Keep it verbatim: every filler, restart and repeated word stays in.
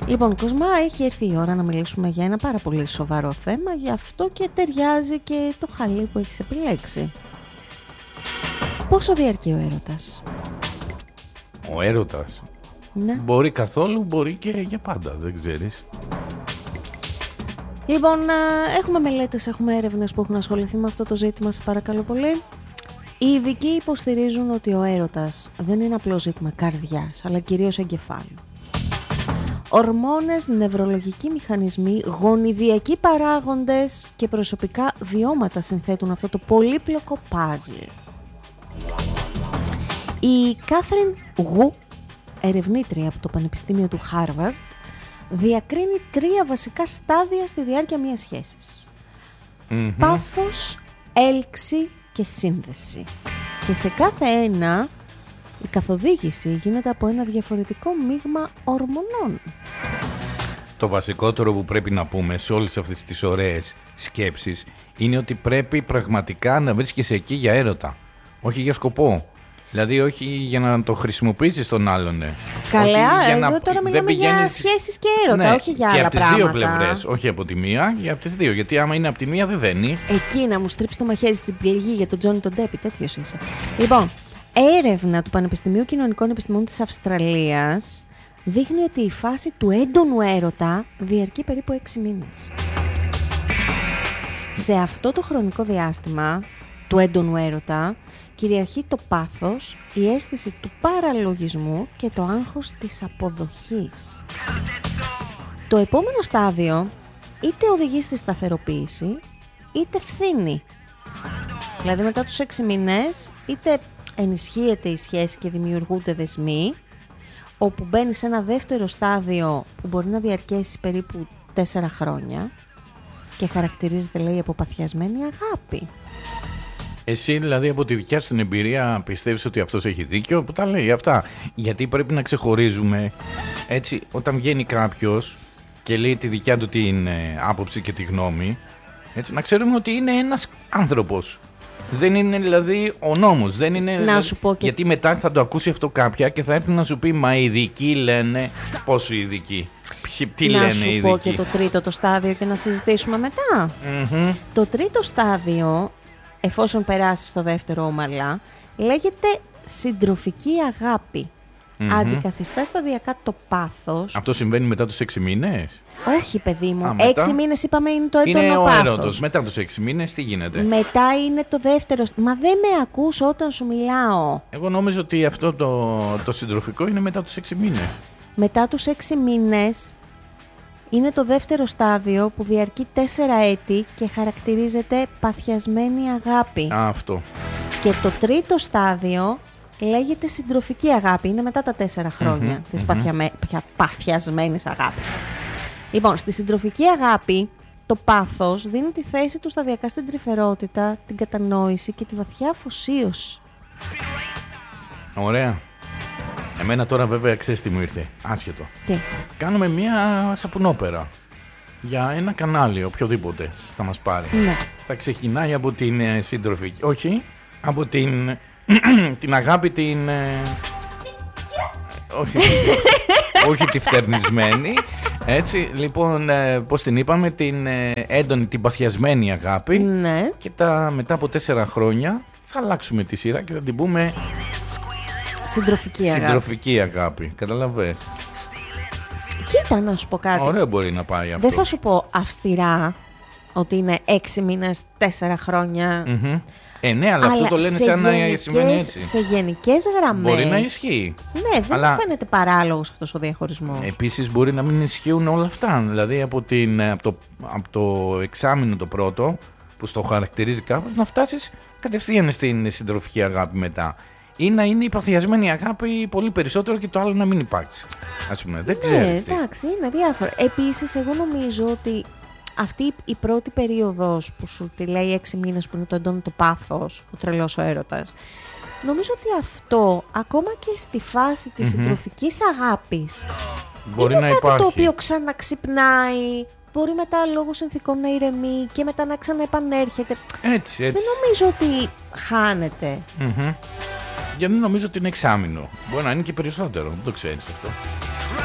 Λοιπόν, Κοσμά, έχει έρθει η ώρα να μιλήσουμε για ένα πάρα πολύ σοβαρό θέμα, γι' αυτό και ταιριάζει και το χαλί που έχεις επιλέξει. Πόσο διαρκεί ο έρωτας? Ο έρωτας? Ναι. Μπορεί καθόλου, μπορεί και για πάντα, δεν ξέρεις. Λοιπόν, έχουμε μελέτες, έχουμε έρευνες που έχουν ασχοληθεί με αυτό το ζήτημα, σε παρακαλώ πολύ. Οι ειδικοί υποστηρίζουν ότι ο έρωτας δεν είναι απλό ζήτημα καρδιάς, αλλά κυρίως εγκεφάλου. Ορμόνες, νευρολογικοί μηχανισμοί, γονιδιακοί παράγοντες και προσωπικά βιώματα συνθέτουν αυτό το πολύπλοκο πάζλ. Η Κάθριν Γου, ερευνήτρια από το Πανεπιστήμιο του Χάρβαρντ, διακρίνει τρία βασικά στάδια στη διάρκεια μιας σχέσης. Mm-hmm. Πάθος, έλξη και σύνδεση. Και σε κάθε ένα η καθοδήγηση γίνεται από ένα διαφορετικό μείγμα ορμονών. Το βασικότερο που πρέπει να πούμε σε όλες αυτές τις ωραίες σκέψεις είναι ότι πρέπει πραγματικά να βρίσκεσαι εκεί για έρωτα, όχι για σκοπό. Δηλαδή όχι για να το χρησιμοποιήσεις τον άλλον. Ναι. Καλά, εδώ να... τώρα μιλάμε πηγαίνεις... για σχέσεις και έρωτα, ναι, όχι για και άλλα πράγματα. Και από τις δύο πλευρές, όχι από τη μία, για από τις δύο. Γιατί άμα είναι από τη μία δεν δένει. Εκεί να μου στρίψει το μαχαίρι στην πληγή για τον Τζόνι τον Ντέπι, τέτοιος είσαι. Λοιπόν, έρευνα του Πανεπιστημίου Κοινωνικών Επιστημών της Αυστραλίας δείχνει ότι η φάση του έντονου έρωτα διαρκεί περίπου έξι μήνες. Σε αυτό το χρονικό διάστημα του έντονου έρωτα κυριαρχεί το πάθος, η αίσθηση του παραλογισμού και το άγχος της αποδοχής. Το επόμενο στάδιο είτε οδηγεί στη σταθεροποίηση, είτε φθήνει. Δηλαδή μετά τους έξι μήνες είτε ενισχύεται η σχέση και δημιουργούνται δεσμοί, όπου μπαίνει σε ένα δεύτερο στάδιο που μπορεί να διαρκέσει περίπου τέσσερα χρόνια και χαρακτηρίζεται, λέει, από παθιασμένη αγάπη. Εσύ δηλαδή από τη δικιά σου την εμπειρία πιστεύεις ότι αυτός έχει δίκιο που τα λέει αυτά? Γιατί πρέπει να ξεχωρίζουμε, έτσι, όταν βγαίνει κάποιος και λέει τη δικιά του την άποψη και τη γνώμη, έτσι, να ξέρουμε ότι είναι ένας άνθρωπος. Δεν είναι δηλαδή ο νόμος. Δεν είναι, να σου πω και... Γιατί μετά θα το ακούσει αυτό κάποια και θα έρθει να σου πει μα οι ειδικοί λένε. Πόσο οι ειδικοί? Τι να λένε σου οι ειδικοί? πω και το τρίτο το στάδιο και να συζητήσουμε μετά. Mm-hmm. Το τρίτο στάδιο, εφόσον περάσει στο δεύτερο ομαλά, λέγεται συντροφική αγάπη. Mm-hmm. Αντικαθιστά σταδιακά το πάθος. Αυτό συμβαίνει μετά τους έξι μήνες? Όχι, παιδί μου. Α, μετά... Έξι μήνες είπαμε είναι το έντονο είναι πάθος. Είναι ο έρωτος. Μετά τους έξι μήνες τι γίνεται? Μετά είναι το δεύτερο. Μα δεν με ακούς όταν σου μιλάω. Εγώ νόμιζα ότι αυτό το, το συντροφικό είναι μετά τους έξι μήνες. Μετά τους έξι μήνες είναι το δεύτερο στάδιο που διαρκεί τέσσερα έτη και χαρακτηρίζεται παθιασμένη αγάπη. Α, αυτό. Και το τρίτο στάδιο λέγεται συντροφική αγάπη. Είναι μετά τα τέσσερα χρόνια mm-hmm, της mm-hmm. παθιαμε... παθιασμένης αγάπης. Λοιπόν, στη συντροφική αγάπη το πάθος δίνει τη θέση του σταδιακά στην τρυφερότητα, την κατανόηση και τη βαθιά αφοσίωση. Ωραία. Εμένα τώρα βέβαια ξέρεις τι μου ήρθε? Άσχετο. Τι? Κάνουμε μια σαπουνόπερα για ένα κανάλι, οποιοδήποτε θα μας πάρει. Ναι. Θα ξεκινάει από την ε, συντροφική, όχι, από την, την αγάπη την... Ε, όχι, όχι τη φτερνισμένη. Έτσι, λοιπόν, ε, πώς την είπαμε, την ε, έντονη, την παθιασμένη αγάπη. Ναι. Και τα, μετά από τέσσερα χρόνια θα αλλάξουμε τη σειρά και θα την πούμε... Συντροφική αγάπη. Συντροφική αγάπη, καταλαβες. Κοίτα να σου πω κάτι. Ωραίο μπορεί να πάει αυτό. Δεν θα σου πω αυστηρά ότι είναι έξι μήνες, τέσσερα χρόνια. Mm-hmm. Ε, ναι, αλλά, αλλά αυτό το λένε σαν να σημαίνει έτσι. Σε γενικές γραμμές. Μπορεί να ισχύει. Ναι, δεν αλλά... μου φαίνεται παράλογος αυτός ο διαχωρισμός. Επίσης μπορεί να μην ισχύουν όλα αυτά. Δηλαδή από, την, από, το, από το εξάμηνο το πρώτο που στο χαρακτηρίζει κάποιος να φτάσεις κατευθείαν στην συντροφική αγάπη μετά. Ή να είναι η παθιασμένη αγάπη πολύ περισσότερο και το άλλο να μην υπάρξει. Ας πούμε, δεν ξέρεις τι. Ναι, εντάξει, είναι διάφορα. Επίσης, εγώ νομίζω ότι αυτή η πρώτη περίοδος που σου τη λέει έξι μήνες που είναι το έντονο το πάθος, ο τρελός ο έρωτας, νομίζω ότι αυτό, ακόμα και στη φάση της mm-hmm. συντροφικής αγάπης, μπορεί είναι να κάτι υπάρχει. Το οποίο ξαναξυπνάει, μπορεί μετά λόγω συνθηκών να ηρεμεί και μετά να ξαναεπανέρχεται. Έτσι, έτσι. Δεν νομίζω ότι χάνεται. Mm-hmm. Γιατί νομίζω ότι είναι εξάμηνο. Μπορεί να είναι και περισσότερο, δεν το ξέρεις αυτό.